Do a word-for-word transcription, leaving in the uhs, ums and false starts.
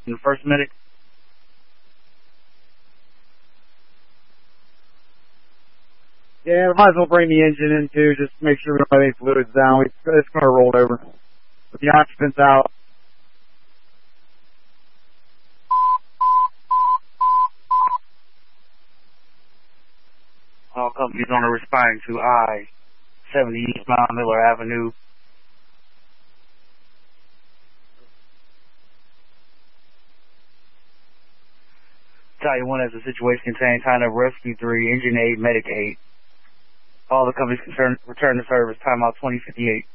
the first medic. Yeah, we might as well bring the engine in too, just to make sure we don't have any fluids down. We, it's going to roll over. With the occupants out. All companies on are responding to I seventy eastbound Miller Avenue. Battalion one has a situation contained time of rescue three, engine eight, medic eight. All the companies concerned return to service, timeout twenty fifty-eight.